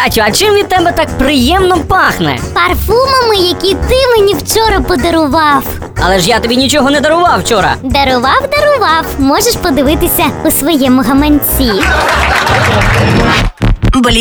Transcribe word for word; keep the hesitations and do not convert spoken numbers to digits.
Катю, а чим від тебе так приємно пахне? Парфумами, які ти мені вчора подарував. Але ж я тобі нічого не дарував вчора. Дарував, дарував. Можеш подивитися у своєму гаманці. Блін.